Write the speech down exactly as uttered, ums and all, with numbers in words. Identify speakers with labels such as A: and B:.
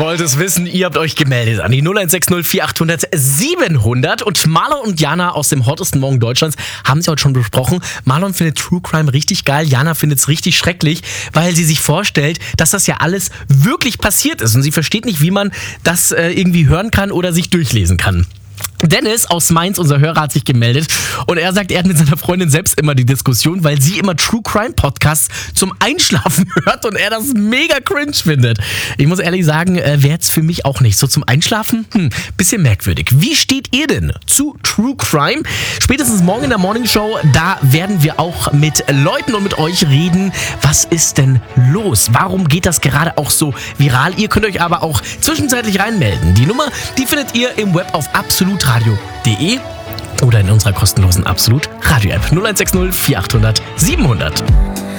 A: wollt es wissen, ihr habt euch gemeldet an die null eins sechs null vier achthundert siebenhundert und Marlon und Jana aus dem hottesten Morgen Deutschlands haben sie heute schon besprochen. Marlon findet True Crime richtig geil, Jana findet es richtig schrecklich, weil sie sich vorstellt, dass das ja alles wirklich passiert ist und sie versteht nicht, wie man das äh, irgendwie hören kann oder sich durchlesen kann. Dennis aus Mainz, unser Hörer, hat sich gemeldet und er sagt, er hat mit seiner Freundin selbst immer die Diskussion, weil sie immer True Crime Podcasts zum Einschlafen hört und er das mega cringe findet. Ich muss ehrlich sagen, äh, wäre jetzt für mich auch nicht. So zum Einschlafen? Hm, bisschen merkwürdig. Wie steht ihr denn zu True Crime? Spätestens morgen in der Morning Show, da werden wir auch mit Leuten und mit euch reden. Was ist denn los? Warum geht das gerade auch so viral? Ihr könnt euch aber auch zwischenzeitlich reinmelden. Die Nummer, die findet ihr im Web auf absolutradio punkt de oder in unserer kostenlosen Absolut Radio App null eins sechs null vier achthundert siebenhundert.